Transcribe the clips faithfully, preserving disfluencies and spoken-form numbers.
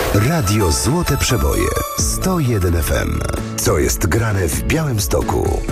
Radio Złote Przeboje sto jeden F M. Co jest grane w Białymstoku?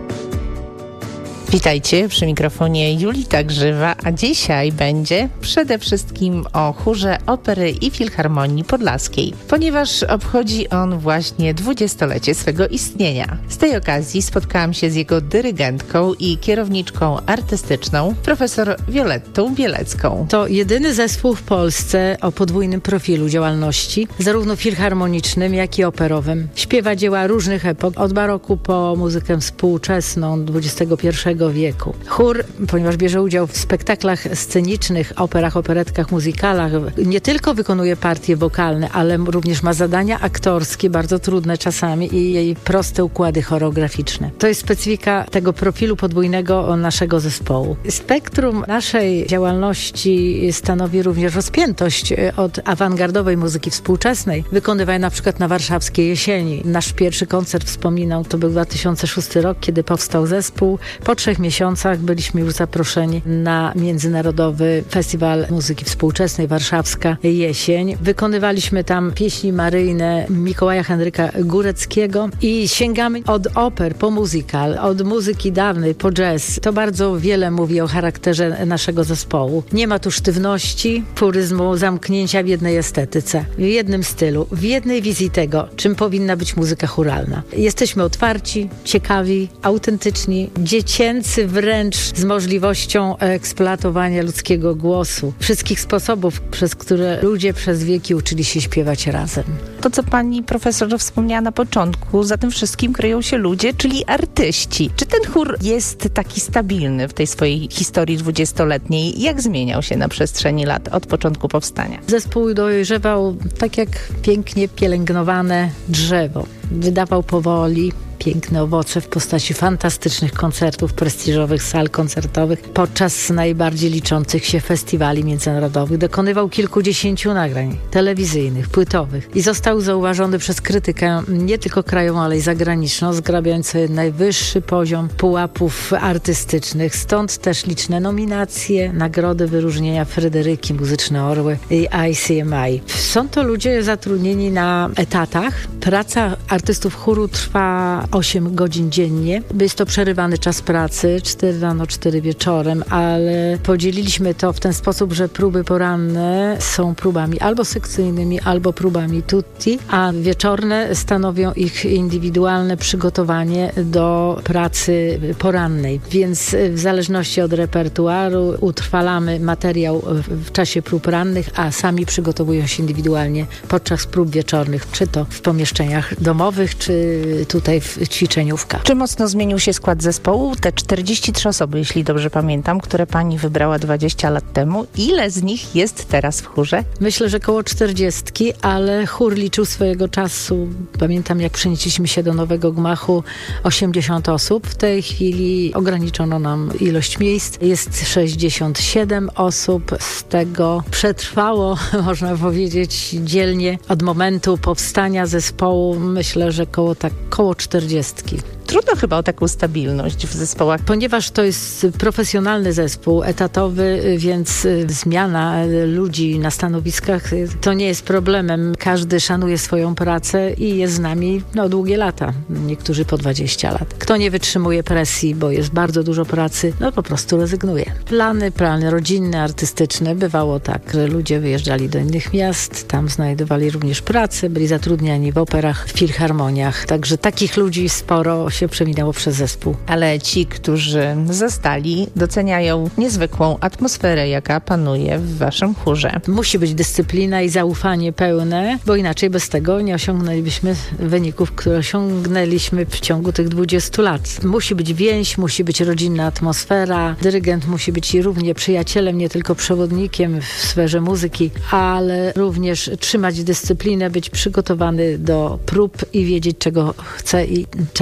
Witajcie, przy mikrofonie Julita Grzywa, a dzisiaj będzie przede wszystkim o chórze Opery i Filharmonii Podlaskiej, ponieważ obchodzi on właśnie dwudziestolecie swego istnienia. Z tej okazji spotkałam się z jego dyrygentką i kierowniczką artystyczną, profesor Violettą Bielecką. To jedyny zespół w Polsce o podwójnym profilu działalności, zarówno filharmonicznym, jak i operowym. Śpiewa dzieła różnych epok, od baroku po muzykę współczesną dwudziestego pierwszego wieku. Chór, ponieważ bierze udział w spektaklach scenicznych, operach, operetkach, muzykalach, nie tylko wykonuje partie wokalne, ale również ma zadania aktorskie, bardzo trudne czasami i jej proste układy choreograficzne. To jest specyfika tego profilu podwójnego naszego zespołu. Spektrum naszej działalności stanowi również rozpiętość od awangardowej muzyki współczesnej, wykonywanej na przykład na warszawskiej Jesieni. Nasz pierwszy koncert, wspominał, to był dwa tysiące szósty rok, kiedy powstał zespół. Po trzech miesiącach byliśmy już zaproszeni na Międzynarodowy Festiwal Muzyki Współczesnej Warszawska Jesień. Wykonywaliśmy tam pieśni maryjne Mikołaja Henryka Góreckiego i sięgamy od oper po musical, od muzyki dawnej po jazz. To bardzo wiele mówi o charakterze naszego zespołu. Nie ma tu sztywności, puryzmu, zamknięcia w jednej estetyce, w jednym stylu, w jednej wizji tego, czym powinna być muzyka chóralna. Jesteśmy otwarci, ciekawi, autentyczni, dziecięcy wręcz, z możliwością eksploatowania ludzkiego głosu. Wszystkich sposobów, przez które ludzie przez wieki uczyli się śpiewać razem. To, co pani profesor wspomniała na początku, za tym wszystkim kryją się ludzie, czyli artyści. Czy ten chór jest taki stabilny w tej swojej historii dwudziestoletniej? Jak zmieniał się na przestrzeni lat od początku powstania? Zespół dojrzewał tak jak pięknie pielęgnowane drzewo. Wydawał powoli piękne owoce w postaci fantastycznych koncertów, prestiżowych sal koncertowych podczas najbardziej liczących się festiwali międzynarodowych. Dokonywał kilkudziesięciu nagrań telewizyjnych, płytowych i został zauważony przez krytykę nie tylko krajową, ale i zagraniczną, zgrabiający najwyższy poziom pułapów artystycznych. Stąd też liczne nominacje, nagrody, wyróżnienia Fryderyki, Muzyczne Orły i I C M I. Są to ludzie zatrudnieni na etatach. Praca artystów chóru trwa osiem godzin dziennie. Jest to przerywany czas pracy, cztery rano, cztery wieczorem, ale podzieliliśmy to w ten sposób, że próby poranne są próbami albo sekcyjnymi, albo próbami tutti, a wieczorne stanowią ich indywidualne przygotowanie do pracy porannej. Więc w zależności od repertuaru utrwalamy materiał w czasie prób rannych, a sami przygotowują się indywidualnie podczas prób wieczornych, czy to w pomieszczeniach domowych, czy tutaj w ćwiczeniówkach. Czy mocno zmienił się skład zespołu? Te czterdzieści trzy osoby, jeśli dobrze pamiętam, które pani wybrała dwadzieścia lat temu. Ile z nich jest teraz w chórze? Myślę, że koło czterdziestki, ale chór liczył swojego czasu. Pamiętam, jak przenieśliśmy się do nowego gmachu, osiemdziesiąt osób. W tej chwili ograniczono nam ilość miejsc. Jest sześćdziesiąt siedem osób. Z tego przetrwało, można powiedzieć, dzielnie od momentu powstania zespołu. Myślę, że koło tak koło czterdziestki. Trudno chyba o taką stabilność w zespołach. Ponieważ to jest profesjonalny zespół, etatowy, więc zmiana ludzi na stanowiskach to nie jest problemem. Każdy szanuje swoją pracę i jest z nami no, długie lata. Niektórzy po dwadzieścia lat. Kto nie wytrzymuje presji, bo jest bardzo dużo pracy, no po prostu rezygnuje. Plany, plany rodzinne, artystyczne. Bywało tak, że ludzie wyjeżdżali do innych miast, tam znajdowali również pracę, byli zatrudniani w operach, w filharmoniach. Także takich ludzi sporo się przeminęło przez zespół. Ale ci, którzy zostali, doceniają niezwykłą atmosferę, jaka panuje w waszym chórze. Musi być dyscyplina i zaufanie pełne, bo inaczej bez tego nie osiągnęlibyśmy wyników, które osiągnęliśmy w ciągu tych dwudziestu lat. Musi być więź, musi być rodzinna atmosfera, dyrygent musi być i równie przyjacielem, nie tylko przewodnikiem w sferze muzyki, ale również trzymać dyscyplinę, być przygotowany do prób i wiedzieć, czego chce i czego może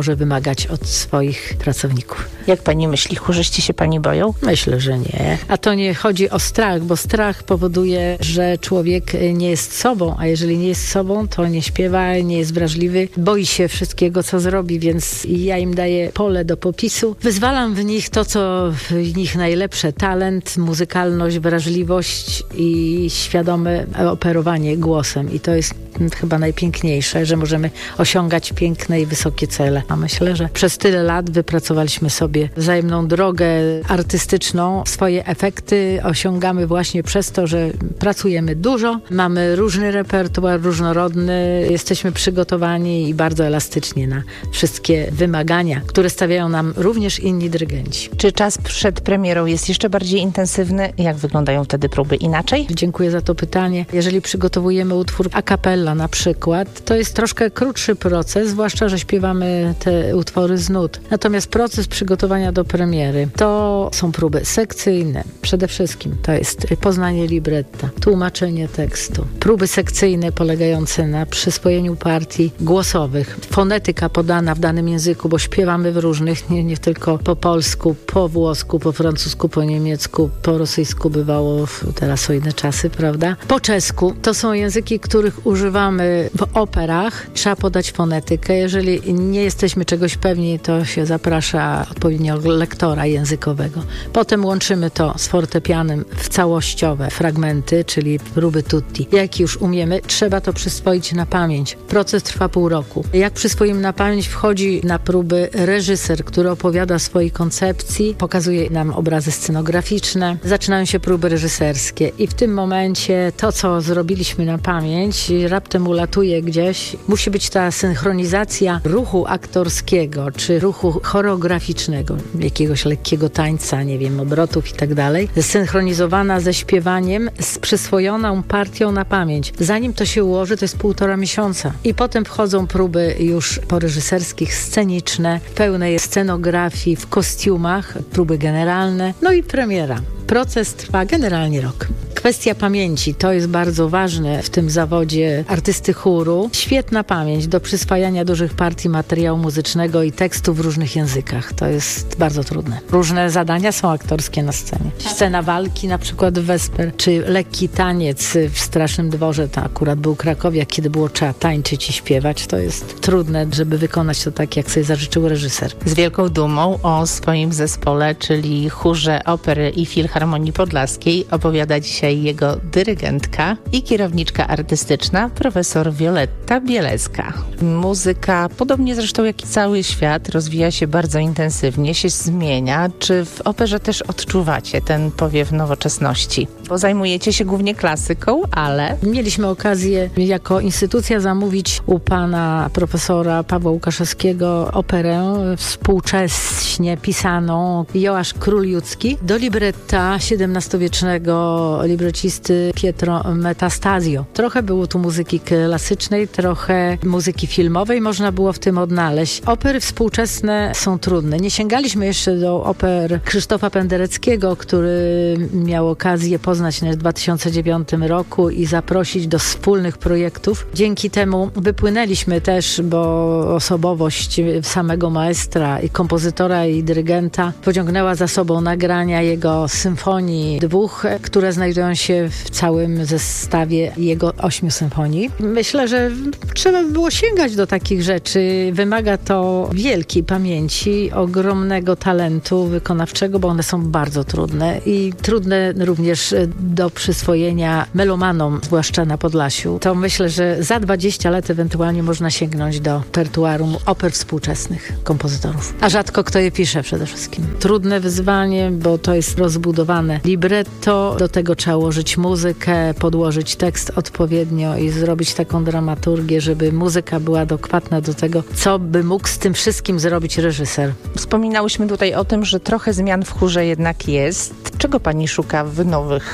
może wymagać od swoich pracowników. Jak pani myśli, chórzyści się pani boją? Myślę, że nie. A to nie chodzi o strach, bo strach powoduje, że człowiek nie jest sobą, a jeżeli nie jest sobą, to nie śpiewa, nie jest wrażliwy, boi się wszystkiego, co zrobi, więc ja im daję pole do popisu. Wyzwalam w nich to, co w nich najlepsze. Talent, muzykalność, wrażliwość i świadome operowanie głosem. I to jest chyba najpiękniejsze, że możemy osiągać piękne i wysokie cele. A myślę, że przez tyle lat wypracowaliśmy sobie wzajemną drogę artystyczną. Swoje efekty osiągamy właśnie przez to, że pracujemy dużo, mamy różny repertuar, różnorodny, jesteśmy przygotowani i bardzo elastycznie na wszystkie wymagania, które stawiają nam również inni dyrygenci. Czy czas przed premierą jest jeszcze bardziej intensywny? Jak wyglądają wtedy próby? Inaczej? Dziękuję za to pytanie. Jeżeli przygotowujemy utwór a cappella na przykład, to jest troszkę krótszy proces, zwłaszcza, że śpiewamy te utwory z nut. Natomiast proces przygotowania do premiery to są próby sekcyjne. Przede wszystkim to jest poznanie libretta, tłumaczenie tekstu. Próby sekcyjne polegające na przyswojeniu partii głosowych. Fonetyka podana w danym języku, bo śpiewamy w różnych, nie, nie tylko po polsku, po włosku, po francusku, po niemiecku, po rosyjsku bywało, teraz są inne czasy, prawda? Po czesku. To są języki, których używamy w operach. Trzeba podać fonetykę. Jeżeli nie jesteśmy czegoś pewni, to się zaprasza odpowiedniego lektora językowego. Potem łączymy to z fortepianem w całościowe fragmenty, czyli próby tutti. Jak już umiemy, trzeba to przyswoić na pamięć. Proces trwa pół roku. Jak przyswoimy na pamięć, wchodzi na próby reżyser, który opowiada o swojej koncepcji, pokazuje nam obrazy scenograficzne. Zaczynają się próby reżyserskie i w tym momencie to, co zrobiliśmy na pamięć, raptem ulatuje gdzieś. Musi być ta synchronizacja ruchu aktorskiego, czy ruchu choreograficznego, jakiegoś lekkiego tańca, nie wiem, obrotów i tak dalej, zsynchronizowana ze śpiewaniem, z przyswojoną partią na pamięć. Zanim to się ułoży, to jest półtora miesiąca. I potem wchodzą próby już poreżyserskich, sceniczne, pełnej scenografii, w kostiumach, próby generalne, no i premiera. Proces trwa generalnie rok. Kwestia pamięci, to jest bardzo ważne w tym zawodzie artysty chóru. Świetna pamięć do przyswajania dużych partii materiału muzycznego i tekstu w różnych językach. To jest bardzo trudne. Różne zadania są aktorskie na scenie. Scena walki na przykład w Wesper, czy lekki taniec w Strasznym Dworze, to akurat był Krakowia, kiedy było trzeba tańczyć i śpiewać. To jest trudne, żeby wykonać to tak, jak sobie zażyczył reżyser. Z wielką dumą o swoim zespole, czyli Chórze Opery i Filharmonii Podlaskiej, opowiada dzisiaj jego dyrygentka i kierowniczka artystyczna, profesor Wioletta Bielewska. Muzyka, podobnie zresztą jak i cały świat, rozwija się bardzo intensywnie, się zmienia. Czy w operze też odczuwacie ten powiew nowoczesności? Bo zajmujecie się głównie klasyką, ale... Mieliśmy okazję jako instytucja zamówić u pana profesora Pawła Łukaszewskiego operę współcześnie pisaną Joasz Król Judzki do libretta siedemnastowiecznego librecisty Pietro Metastasio. Trochę było tu muzyki klasycznej, trochę muzyki filmowej, można było w tym odnaleźć. Opery współczesne są trudne. Nie sięgaliśmy jeszcze do oper Krzysztofa Pendereckiego, który miał okazję poznać nas w dwa tysiące dziewiątym roku i zaprosić do wspólnych projektów. Dzięki temu wypłynęliśmy też, bo osobowość samego maestra i kompozytora i dyrygenta pociągnęła za sobą nagrania jego symfonii dwóch, które znajdują się w całym zestawie jego ośmiu symfonii. Myślę, że trzeba by było sięgać do takich rzeczy. Wymaga to wielkiej pamięci, ogromnego talentu wykonawczego, bo one są bardzo trudne i trudne również do przyswojenia melomanom, zwłaszcza na Podlasiu. To myślę, że za dwadzieścia lat ewentualnie można sięgnąć do repertuaru oper współczesnych kompozytorów. A rzadko kto je pisze przede wszystkim. Trudne wyzwanie, bo to jest rozbudowane libretto, do tego trzeba ułożyć muzykę, podłożyć tekst odpowiednio i zrobić taką dramaturgię, żeby muzyka była adekwatna do tego, co by mógł z tym wszystkim zrobić reżyser. Wspominałyśmy tutaj o tym, że trochę zmian w chórze jednak jest. Czego pani szuka w nowych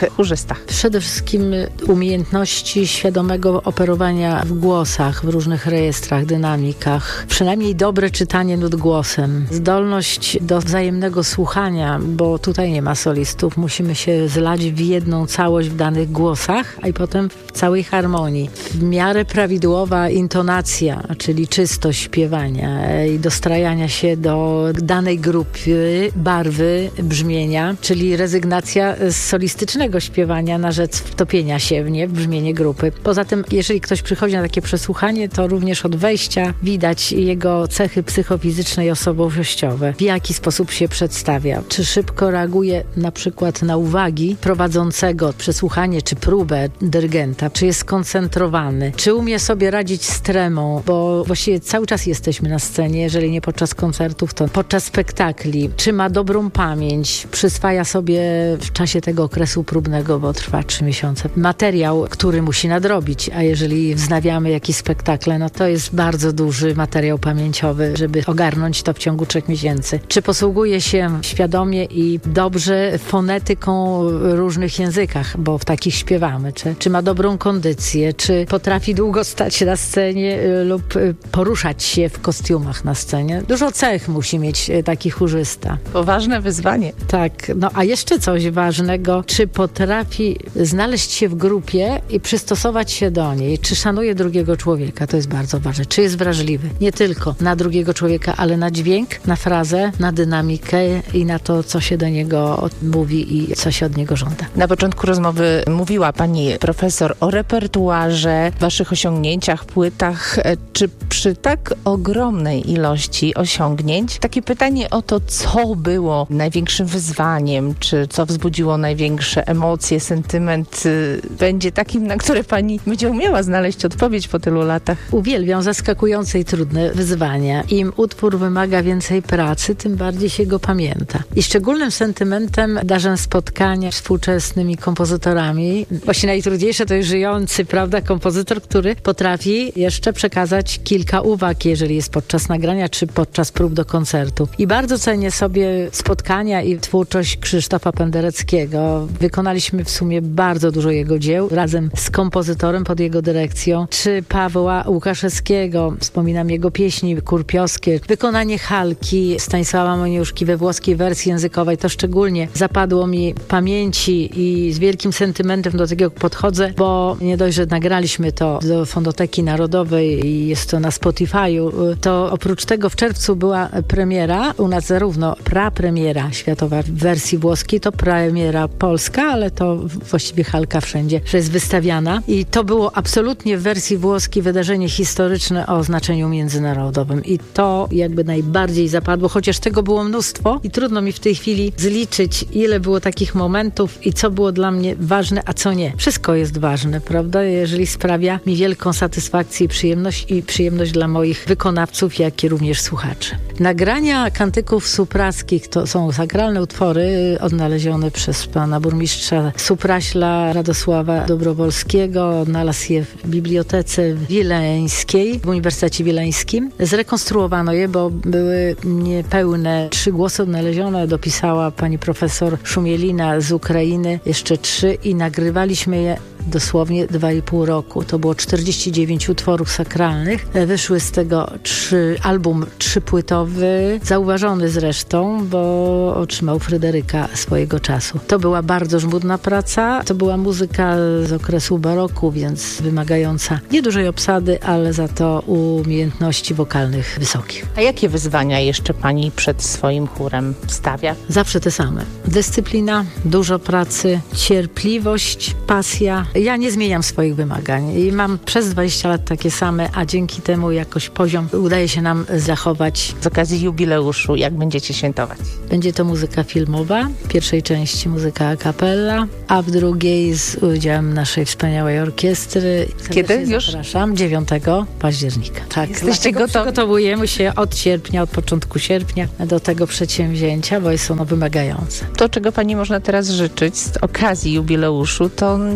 chórzysta? Przede wszystkim umiejętności świadomego operowania w głosach, w różnych rejestrach, dynamikach. Przynajmniej dobre czytanie nut głosem. Zdolność do wzajemnego słuchania, bo tutaj nie ma solistów. Musimy się zlać w jedną całość w danych głosach, a i potem w całej harmonii. W miarę prawidłowa intonacja, czyli czystość śpiewania i dostrajania się do danej grupy, barwy, brzmienia, czyli rezygnacja z solistycznego śpiewania na rzecz wtopienia się w nie, w brzmienie grupy. Poza tym, jeżeli ktoś przychodzi na takie przesłuchanie, to również od wejścia widać jego cechy psychofizyczne i osobowościowe. W jaki sposób się przedstawia. Czy szybko reaguje na przykład na uwagi prowadzącego przesłuchanie czy próbę dyrygenta, czy jest skoncentrowany, czy umie sobie radzić z tremą, bo właściwie cały czas jesteśmy na scenie, jeżeli nie podczas koncertów, to podczas spektakli. Czy ma dobrą pamięć, przyswaja sobie w czasie tego okresu próbnego, bo trwa trzy miesiące, materiał, który musi nadrobić, a jeżeli wznawiamy jakieś spektakle, no to jest bardzo duży materiał pamięciowy, żeby ogarnąć to w ciągu trzech miesięcy. Czy posługuje się świadomie i dobrze fonetyką w różnych językach, bo w takich śpiewamy, czy, czy ma dobrą kondycję, czy potrafi długo stać na scenie lub poruszać się w kostiumach na scenie. Dużo cech musi mieć taki chórzysta. Poważne wyzwanie. Tak, no a jeszcze coś ważnego, czy potrafi znaleźć się w grupie i przystosować się do niej, czy szanuje drugiego człowieka, to jest bardzo ważne, czy jest wrażliwy, nie tylko na drugiego człowieka, ale na dźwięk, na frazę, na dynamikę i na to, co się do niego mówi i co się od niego żąda. Na początku rozmowy mówiła pani profesor o repertuarze, waszych osiągnięciach, płytach. Czy przy tak ogromnej ilości osiągnięć, takie pytanie o to, co było największym wyzwaniem, czy co wzbudziło największe emocje, sentyment, będzie takim, na które pani będzie umiała znaleźć odpowiedź po tylu latach? Uwielbiam zaskakujące i trudne wyzwania. Im utwór wymaga więcej pracy, tym bardziej się go pamięta. I szczególnym sentymentem darzę spotkania z współczesnymi kompozytorami. Właśnie najtrudniejsze to jest żyjący, prawda, kompozytor, który potrafi jeszcze przekazać kilka uwag, jeżeli jest podczas nagrania, czy podczas prób do koncertu. I bardzo cenię sobie spotkania i twórczość Krzysztofa Pendereckiego. Wykonaliśmy w sumie bardzo dużo jego dzieł, razem z kompozytorem pod jego dyrekcją, czy Pawła Łukaszewskiego. Wspominam jego pieśni kurpiowskie. Wykonanie Halki Stanisława Moniuszki we włoskiej wersji językowej to szczególnie zapadło mi w pamięci i z wielkim sentymentem do tego podchodzę, bo nie dość, że nagraliśmy to do Fondoteki Narodowej i jest to na Spotify'u, to oprócz tego w czerwcu była premiera, u nas zarówno prapremiera światowa w wersji włoskiej, to premiera polska, ale to właściwie Halka wszędzie, że jest wystawiana i to było absolutnie w wersji włoskiej wydarzenie historyczne o znaczeniu międzynarodowym i to jakby najbardziej zapadło, chociaż tego było mnóstwo i trudno mi w tej chwili zliczyć, ile było takich momentów i co było dla mnie ważne, a co nie. Wszystko jest ważne, prawda? Jeżeli sprawia mi wielką satysfakcję i przyjemność i przyjemność dla moich wykonawców, jak i również słuchaczy. Nagrania kantyków suprackich to są sakralne utwory odnalezione przez pana burmistrza Supraśla Radosława Dobrowolskiego. Odnalazł je w Bibliotece Wileńskiej, w Uniwersytecie Wileńskim. Zrekonstruowano je, bo były niepełne. Trzy głosy odnalezione dopisała pani profesor Szumielina z Ukrainy. Jeszcze trzy i nagrywaliśmy je dosłownie dwa i pół roku. To było czterdzieści dziewięć utworów sakralnych. Wyszły z tego trzy, album trzypłytowy, zauważony zresztą, bo otrzymał Fryderyka swojego czasu. To była bardzo żmudna praca. To była muzyka z okresu baroku, więc wymagająca niedużej obsady, ale za to umiejętności wokalnych wysokich. A jakie wyzwania jeszcze pani przed swoim chórem stawia? Zawsze te same. Dyscyplina, dużo pracy, cierpliwość, pasja. Ja nie zmieniam swoich wymagań i mam przez dwadzieścia lat takie same, a dzięki temu jakoś poziom udaje się nam zachować. Z okazji jubileuszu, jak będziecie świętować? Będzie to muzyka filmowa, w pierwszej części muzyka a cappella, a w drugiej z udziałem naszej wspaniałej orkiestry. Kiedy już? Zapraszam, dziewiątego października. Tak, jesteście gotowi? Przygotowujemy się od sierpnia, od początku sierpnia do tego przedsięwzięcia, bo jest ono wymagające. To, czego pani można teraz życzyć z okazji jubileuszu, to jak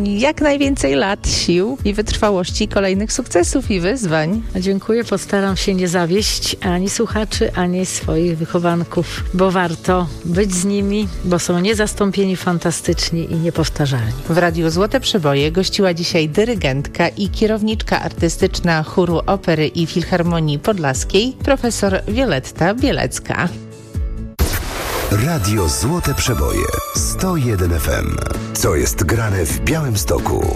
najwięcej lat, sił i wytrwałości, kolejnych sukcesów i wyzwań. Dziękuję, postaram się nie zawieść ani słuchaczy, ani swoich wychowanków, bo warto być z nimi, bo są niezastąpieni, fantastyczni i niepowtarzalni. W Radiu Złote Przeboje gościła dzisiaj dyrygentka i kierowniczka artystyczna Chóru Opery i Filharmonii Podlaskiej, profesor Wioletta Bielecka. Radio Złote Przeboje sto jeden F M. Co jest grane w Białymstoku?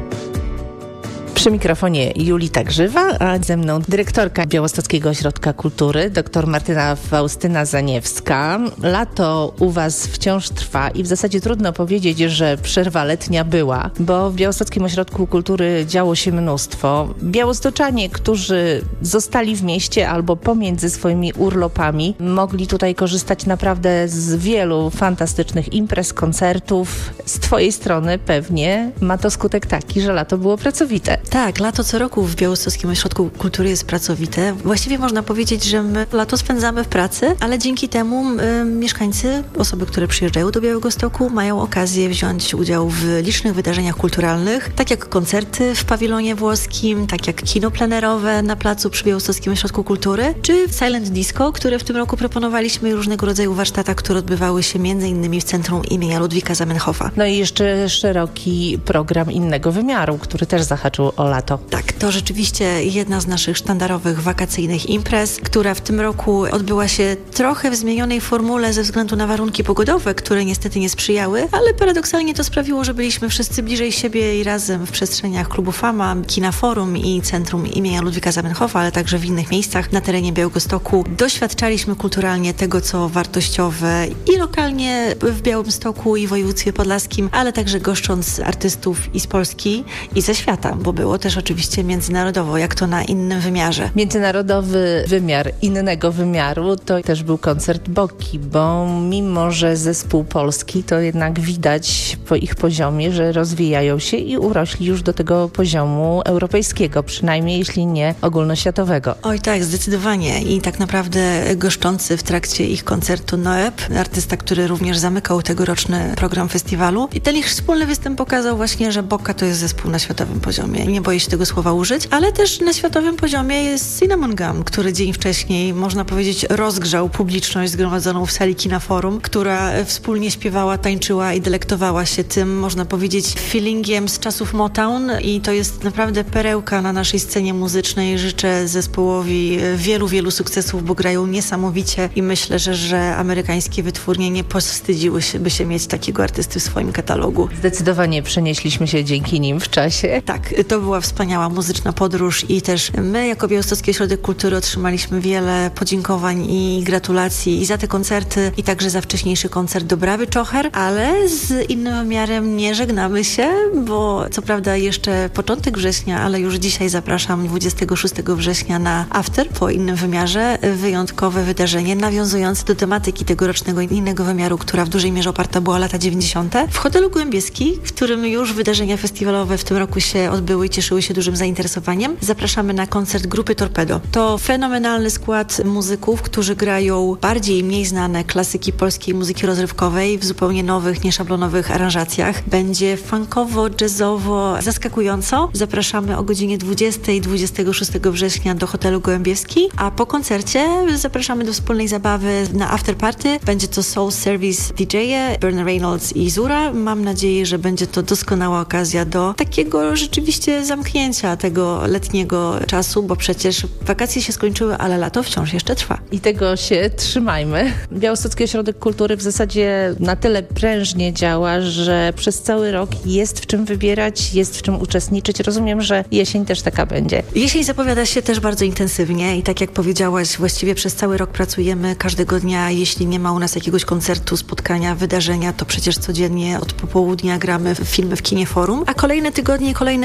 Przy mikrofonie Julita Grzywa, a ze mną dyrektorka Białostockiego Ośrodka Kultury, dr Martyna Faustyna Zaniewska. Lato u Was wciąż trwa i w zasadzie trudno powiedzieć, że przerwa letnia była, bo w Białostockim Ośrodku Kultury działo się mnóstwo. Białostoczanie, którzy zostali w mieście albo pomiędzy swoimi urlopami, mogli tutaj korzystać naprawdę z wielu fantastycznych imprez, koncertów. Z Twojej strony pewnie ma to skutek taki, że lato było pracowite. Tak, lato co roku w Białostockim Ośrodku Kultury jest pracowite. Właściwie można powiedzieć, że my lato spędzamy w pracy, ale dzięki temu y, mieszkańcy, osoby, które przyjeżdżają do Białegostoku, mają okazję wziąć udział w licznych wydarzeniach kulturalnych, tak jak koncerty w pawilonie włoskim, tak jak kino plenerowe na placu przy Białostockim Ośrodku Kultury, czy Silent Disco, które w tym roku proponowaliśmy, różnego rodzaju warsztatach, które odbywały się między innymi w Centrum imienia Ludwika Zamenhofa. No i jeszcze szeroki program innego wymiaru, który też zahaczył o lato. Tak, to rzeczywiście jedna z naszych sztandarowych wakacyjnych imprez, która w tym roku odbyła się trochę w zmienionej formule ze względu na warunki pogodowe, które niestety nie sprzyjały, ale paradoksalnie to sprawiło, że byliśmy wszyscy bliżej siebie i razem w przestrzeniach klubu Fama, Kina Forum i Centrum imienia Ludwika Zamenhofa, ale także w innych miejscach na terenie Białegostoku. Doświadczaliśmy kulturalnie tego, co wartościowe i lokalnie w Białymstoku i województwie podlaskim, ale także goszcząc artystów i z Polski i ze świata, bo było też oczywiście międzynarodowo, jak to na innym wymiarze. Międzynarodowy wymiar innego wymiaru to też był koncert Boki, bo mimo, że zespół polski, to jednak widać po ich poziomie, że rozwijają się i urośli już do tego poziomu europejskiego, przynajmniej jeśli nie ogólnoświatowego. Oj tak, zdecydowanie. I tak naprawdę goszczący w trakcie ich koncertu Noeb, artysta, który również zamykał tegoroczny program festiwalu. I ten ich wspólny występ pokazał właśnie, że Boka to jest zespół na światowym poziomie. Nie boję się tego słowa użyć, ale też na światowym poziomie jest Cinnamon Gum, który dzień wcześniej, można powiedzieć, rozgrzał publiczność zgromadzoną w sali Kina Forum, która wspólnie śpiewała, tańczyła i delektowała się tym, można powiedzieć, feelingiem z czasów Motown i to jest naprawdę perełka na naszej scenie muzycznej. Życzę zespołowi wielu, wielu sukcesów, bo grają niesamowicie i myślę, że, że amerykańskie wytwórnie nie powstydziły się, by się mieć takiego artysty w swoim katalogu. Zdecydowanie przenieśliśmy się dzięki nim w czasie. Tak, to była wspaniała muzyczna podróż i też my jako Białostocki Ośrodek Kultury otrzymaliśmy wiele podziękowań i gratulacji i za te koncerty i także za wcześniejszy koncert Dobrawy Czocher, ale z innym wymiarem nie żegnamy się, bo co prawda jeszcze początek września, ale już dzisiaj zapraszam dwudziestego szóstego września na After po innym wymiarze, wyjątkowe wydarzenie nawiązujące do tematyki tegorocznego innego wymiaru, która w dużej mierze oparta była o lata dziewięćdziesiąte. W hotelu Gołębieski, w którym już wydarzenia festiwalowe w tym roku się odbyły i cieszyły się dużym zainteresowaniem. Zapraszamy na koncert grupy Torpedo. To fenomenalny skład muzyków, którzy grają bardziej i mniej znane klasyki polskiej muzyki rozrywkowej w zupełnie nowych, nieszablonowych aranżacjach. Będzie funkowo, jazzowo, zaskakująco. Zapraszamy o godzinie dwudziestej dwudziestego szóstego września do hotelu Gołębieski, a po koncercie zapraszamy do wspólnej zabawy na afterparty. Będzie to Soul Service D J-e, Bernard Reynolds i Zura. Mam nadzieję, że będzie to doskonała okazja do takiego rzeczywiście zamknięcia tego letniego czasu, bo przecież wakacje się skończyły, ale lato wciąż jeszcze trwa. I tego się trzymajmy. Białostocki Ośrodek Kultury w zasadzie na tyle prężnie działa, że przez cały rok jest w czym wybierać, jest w czym uczestniczyć. Rozumiem, że jesień też taka będzie. Jesień zapowiada się też bardzo intensywnie i tak jak powiedziałaś, właściwie przez cały rok pracujemy każdego dnia. Jeśli nie ma u nas jakiegoś koncertu, spotkania, wydarzenia, to przecież codziennie od popołudnia gramy filmy w Kinie Forum, a kolejne tygodnie, kolejne weekendy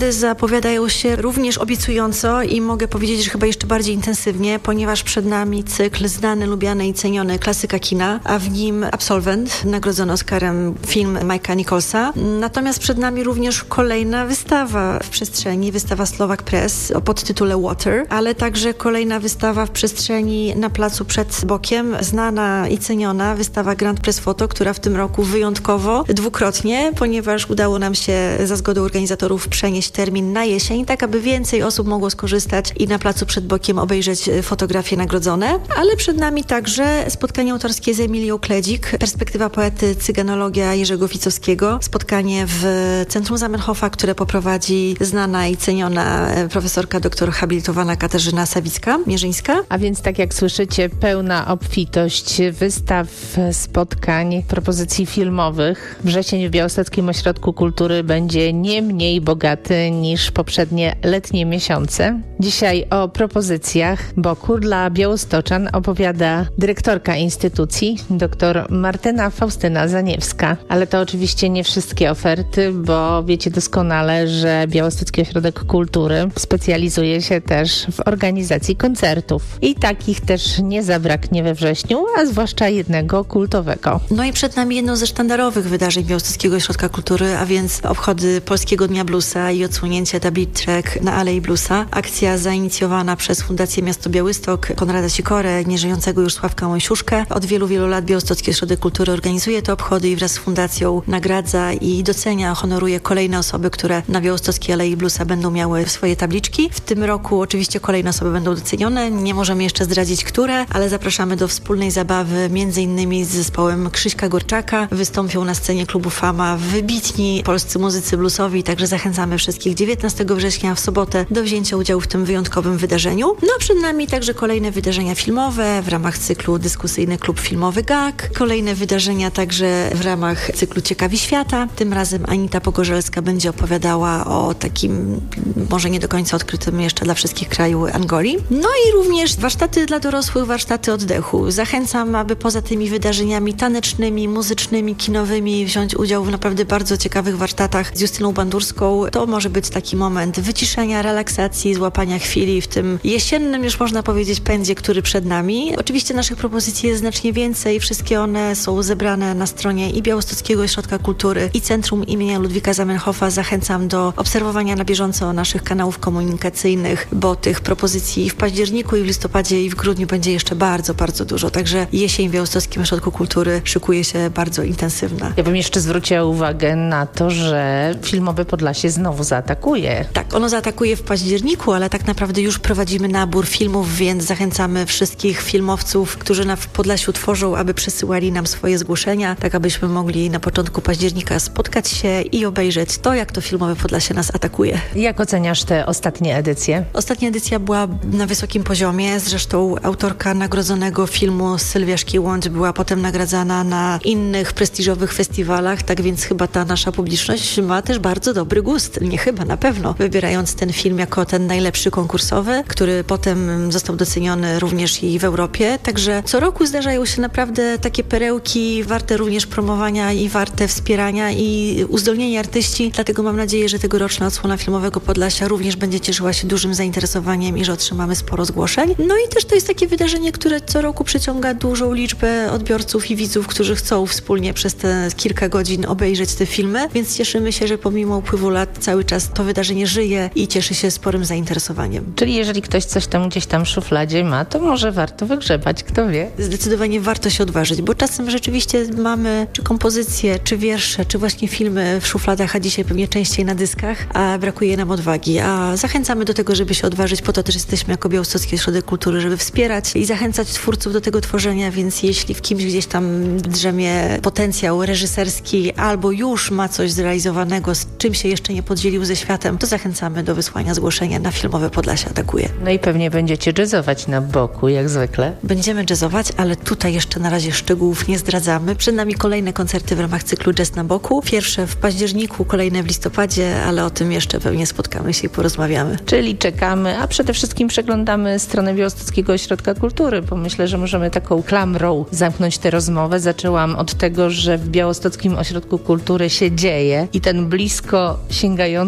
naprawdę zapowiadają się również obiecująco i mogę powiedzieć, że chyba jeszcze bardziej intensywnie, ponieważ przed nami cykl znany, lubiany i ceniony klasyka kina, a w nim Absolwent, nagrodzony Oscarem film Mike'a Nicholsa. Natomiast przed nami również kolejna wystawa w przestrzeni, wystawa Slovak Press o podtytule Water, ale także kolejna wystawa w przestrzeni na placu przed bokiem, znana i ceniona wystawa Grand Press Photo, która w tym roku wyjątkowo dwukrotnie, ponieważ udało nam się za zgodą organizatorów przenieść termin na jesień, tak aby więcej osób mogło skorzystać i na placu przed bokiem obejrzeć fotografie nagrodzone, ale przed nami także spotkanie autorskie z Emilią Kledzik, perspektywa poety, cyganologia Jerzego Ficowskiego, spotkanie w Centrum Zamenhofa, które poprowadzi znana i ceniona profesorka doktor habilitowana Katarzyna Sawicka-Mierzyńska. A więc tak jak słyszycie, pełna obfitość wystaw, spotkań, propozycji filmowych. Wrzesień w Białostockim Ośrodku Kultury będzie nie mniej bogaty niż poprzednie letnie miesiące. Dzisiaj o propozycjach Boku dla białostoczan opowiada dyrektorka instytucji, dr Martyna Faustyna Zaniewska. Ale to oczywiście nie wszystkie oferty, bo wiecie doskonale, że Białostocki Ośrodek Kultury specjalizuje się też w organizacji koncertów. I takich też nie zabraknie we wrześniu, a zwłaszcza jednego kultowego. No i przed nami jedno ze sztandarowych wydarzeń Białostockiego Ośrodka Kultury, a więc obchody Polskiego Dnia Bluesa i odsłonięcie tabliczek na Alei Bluesa. Akcja zainicjowana przez Fundację Miasto Białystok, Konrada Sikorę, nieżyjącego już Sławka Mojsiuszkę. Od wielu, wielu lat Białostocki Ośrodek Kultury organizuje te obchody i wraz z fundacją nagradza i docenia, honoruje kolejne osoby, które na Białostockiej Alei Bluesa będą miały swoje tabliczki. W tym roku oczywiście kolejne osoby będą docenione. Nie możemy jeszcze zdradzić, które, ale zapraszamy do wspólnej zabawy, między innymi z zespołem Krzyśka Gorczaka. Wystąpią na scenie klubu Fama wybitni polscy muzycy bluesowi, także zachęcamy wszystkich dziewiętnastego września w sobotę do wzięcia udziału w tym wyjątkowym wydarzeniu. No a przed nami także kolejne wydarzenia filmowe w ramach cyklu Dyskusyjny Klub Filmowy G A K. Kolejne wydarzenia także w ramach cyklu Ciekawi Świata. Tym razem Anita Pogorzelska będzie opowiadała o takim, może nie do końca odkrytym jeszcze dla wszystkich kraju Angolii. No i również warsztaty dla dorosłych, warsztaty oddechu. Zachęcam, aby poza tymi wydarzeniami tanecznymi, muzycznymi, kinowymi wziąć udział w naprawdę bardzo ciekawych warsztatach z Justyną Bandurską. To może być taki moment wyciszenia, relaksacji, złapania chwili w tym jesiennym, już można powiedzieć, pędzie, który przed nami. Oczywiście naszych propozycji jest znacznie więcej. Wszystkie one są zebrane na stronie i Białostockiego Ośrodka Kultury, i Centrum imienia Ludwika Zamenhofa. Zachęcam do obserwowania na bieżąco naszych kanałów komunikacyjnych, bo tych propozycji w październiku i w listopadzie i w grudniu będzie jeszcze bardzo, bardzo dużo. Także jesień w Białostockim Ośrodku Kultury szykuje się bardzo intensywna. Ja bym jeszcze zwróciła uwagę na to, że Filmowe Podlasie znowu zaatakuje. Tak, ono zaatakuje w październiku, ale tak naprawdę już prowadzimy nabór filmów, więc zachęcamy wszystkich filmowców, którzy na Podlasiu tworzą, aby przesyłali nam swoje zgłoszenia, tak abyśmy mogli na początku października spotkać się i obejrzeć to, jak to Filmowe Podlasie nas atakuje. Jak oceniasz te ostatnie edycje? Ostatnia edycja była na wysokim poziomie, zresztą autorka nagrodzonego filmu Sylwia Szkiłądź była potem nagradzana na innych prestiżowych festiwalach, tak więc chyba ta nasza publiczność ma też bardzo dobry gust, nie chyba, na pewno, wybierając ten film jako ten najlepszy konkursowy, który potem został doceniony również i w Europie, także co roku zdarzają się naprawdę takie perełki warte również promowania i warte wspierania i uzdolnieni artyści, dlatego mam nadzieję, że tegoroczna odsłona Filmowego Podlasia również będzie cieszyła się dużym zainteresowaniem i że otrzymamy sporo zgłoszeń. No i też to jest takie wydarzenie, które co roku przyciąga dużą liczbę odbiorców i widzów, którzy chcą wspólnie przez te kilka godzin obejrzeć te filmy, więc cieszymy się, że pomimo upływu lat cały czas to wydarzenie żyje i cieszy się sporym zainteresowaniem. Czyli jeżeli ktoś coś tam gdzieś tam w szufladzie ma, to może warto wygrzebać, kto wie. Zdecydowanie warto się odważyć, bo czasem rzeczywiście mamy czy kompozycje, czy wiersze, czy właśnie filmy w szufladach, a dzisiaj pewnie częściej na dyskach, a brakuje nam odwagi. A zachęcamy do tego, żeby się odważyć, po to też jesteśmy jako Białostocki Ośrodek Kultury, żeby wspierać i zachęcać twórców do tego tworzenia, więc jeśli w kimś gdzieś tam drzemie potencjał reżyserski albo już ma coś zrealizowanego, z czym się jeszcze nie podzielił ze światem, to zachęcamy do wysłania zgłoszenia na Filmowe Podlasie atakuje. No i pewnie będziecie jazzować na boku, jak zwykle. Będziemy jazzować, ale tutaj jeszcze na razie szczegółów nie zdradzamy. Przed nami kolejne koncerty w ramach cyklu Jazz na boku. Pierwsze w październiku, kolejne w listopadzie, ale o tym jeszcze pewnie spotkamy się i porozmawiamy. Czyli czekamy, a przede wszystkim przeglądamy stronę Białostockiego Ośrodka Kultury, bo myślę, że możemy taką klamrą zamknąć tę rozmowę. Zaczęłam od tego, że w Białostockim Ośrodku Kultury się dzieje i ten blisko sięgający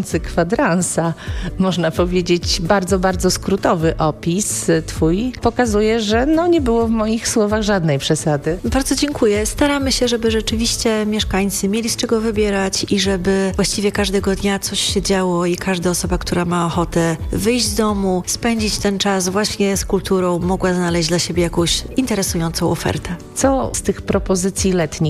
dotyczący kwadransa. Można powiedzieć bardzo, bardzo skrótowy opis twój pokazuje, że no nie było w moich słowach żadnej przesady. Bardzo dziękuję. Staramy się, żeby rzeczywiście mieszkańcy mieli z czego wybierać i żeby właściwie każdego dnia coś się działo i każda osoba, która ma ochotę wyjść z domu, spędzić ten czas właśnie z kulturą, mogła znaleźć dla siebie jakąś interesującą ofertę. Co z tych propozycji letnich